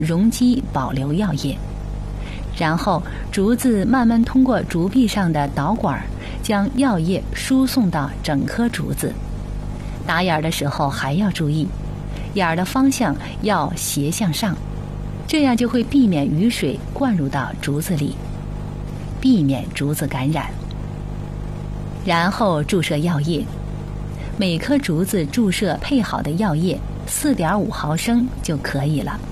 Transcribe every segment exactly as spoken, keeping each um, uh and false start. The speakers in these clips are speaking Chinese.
容积保留药液。然后竹子慢慢通过竹壁上的导管将药液输送到整颗竹子。打眼的时候还要注意，眼儿的方向要斜向上，这样就会避免雨水灌入到竹子里，避免竹子感染。然后注射药液，每颗竹子注射配好的药液 四点五毫升就可以了。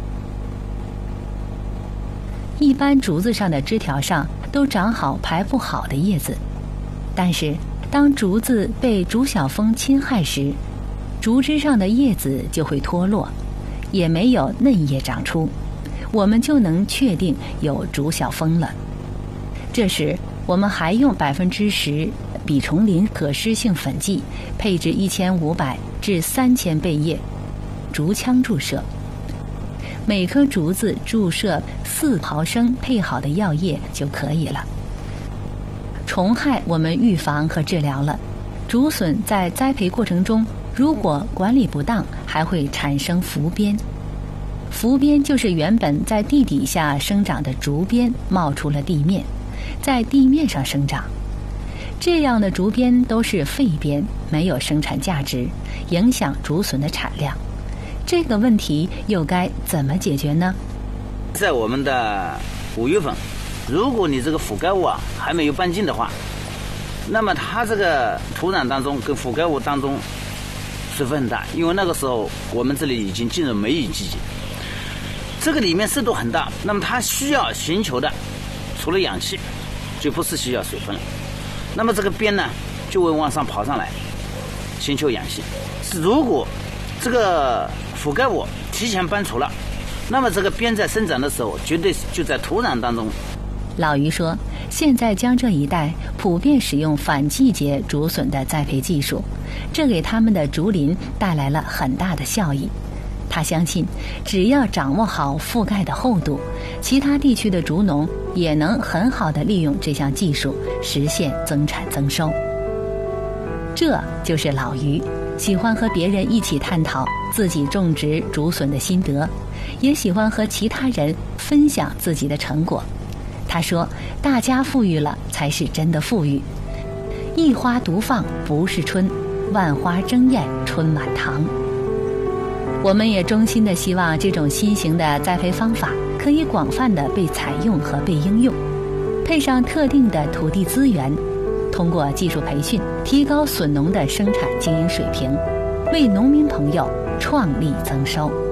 一般竹子上的枝条上都长好排不好的叶子，但是当竹子被竹小蜂侵害时，竹枝上的叶子就会脱落，也没有嫩叶长出，我们就能确定有竹小蜂了。这时我们还用百分之十吡虫林可施性粉剂配置一千五百至三千倍液，竹腔注射。每颗竹子注射四毫升配好的药液就可以了。虫害我们预防和治疗了，竹笋在栽培过程中如果管理不当，还会产生伏边。伏边就是原本在地底下生长的竹编冒出了地面，在地面上生长。这样的竹编都是废编，没有生产价值，影响竹笋的产量。这个问题又该怎么解决呢？ 在我们的五月份，如果你这个覆盖物啊还没有搬进的话，那么它这个土壤当中跟覆盖物当中水分很大，因为那个时候我们这里已经进入梅雨季节，这个里面湿度很大，那么它需要寻求的除了氧气就不是需要水分了，那么这个边呢就会往上跑上来寻求氧气。如果这个覆盖物提前搬除了，那么这个边在生长的时候绝对就在土壤当中。 老于说，现在江浙一带普遍使用反季节竹笋的栽培技术，这给他们的竹林带来了很大的效益。他相信只要掌握好覆盖的厚度，其他地区的竹农也能很好地利用这项技术，实现增产增收。这就是老于喜欢和别人一起探讨自己种植竹笋的心得，也喜欢和其他人分享自己的成果。他说，大家富裕了才是真的富裕，一花独放不是春，万花争艳春满堂。我们也衷心的希望这种新型的栽培方法可以广泛的被采用和被应用，配上特定的土地资源，通过技术培训提高笋农的生产经营水平，为农民朋友创利增收。